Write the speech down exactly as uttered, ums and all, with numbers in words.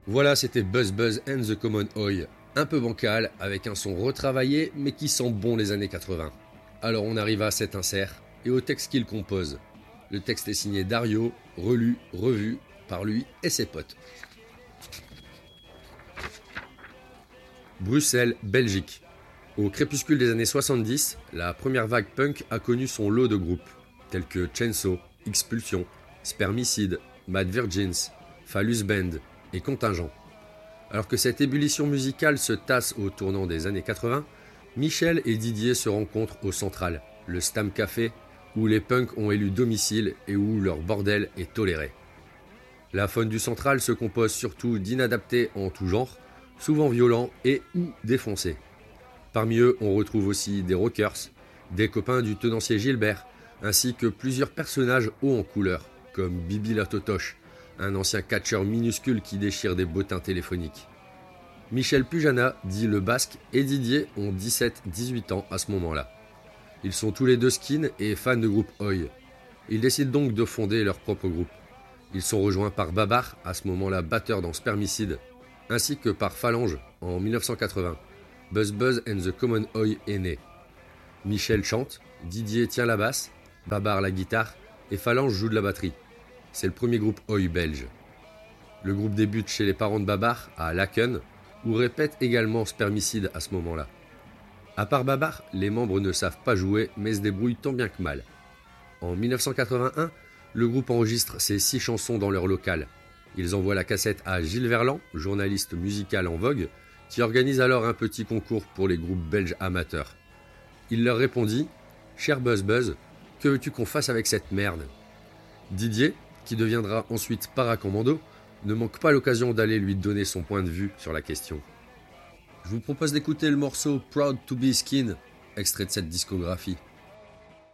Voilà, c'était Buzz Buzz and the Common Oi, un peu bancal, avec un son retravaillé, mais qui sent bon les années quatre-vingts. Alors on arrive à cet insert, et au texte qu'il compose. Le texte est signé Dario, relu, revu, par lui et ses potes. Bruxelles, Belgique. Au crépuscule des années soixante-dix, la première vague punk a connu son lot de groupes, tels que Chainsaw, Expulsion, Spermicide, Mad Virgins, Phallus Band et Contingent. Alors que cette ébullition musicale se tasse au tournant des années quatre-vingts, Michel et Didier se rencontrent au Central, le Stam Café, où les punks ont élu domicile et où leur bordel est toléré. La faune du Central se compose surtout d'inadaptés en tout genre, souvent violents et ou défoncés. Parmi eux, on retrouve aussi des rockers, des copains du tenancier Gilbert, ainsi que plusieurs personnages hauts en couleur, comme Bibi la Totoche, un ancien catcheur minuscule qui déchire des bottins téléphoniques. Michel Pujana, dit le Basque, et Didier ont dix-sept à dix-huit ans à ce moment-là. Ils sont tous les deux skins et fans de groupe Oi. Ils décident donc de fonder leur propre groupe. Ils sont rejoints par Babar, à ce moment-là batteur dans Spermicide, ainsi que par Phalange en dix-neuf cent quatre-vingts. Buzz Buzz and the Common Oi est né. Michel chante, Didier tient la basse, Babar la guitare et Phalange joue de la batterie. C'est le premier groupe Oi belge. Le groupe débute chez les parents de Babar, à Laken, où répète également Spermicide à ce moment-là. À part Babar, les membres ne savent pas jouer mais se débrouillent tant bien que mal. En dix-neuf cent quatre-vingt-un, le groupe enregistre ses six chansons dans leur local. Ils envoient la cassette à Gilles Verland, journaliste musical en vogue, qui organise alors un petit concours pour les groupes belges amateurs. Il leur répondit « Cher Buzz Buzz, que veux-tu qu'on fasse avec cette merde ?» Didier, qui deviendra ensuite Paracommando, ne manque pas l'occasion d'aller lui donner son point de vue sur la question. Je vous propose d'écouter le morceau « Proud to be Skin », extrait de cette discographie.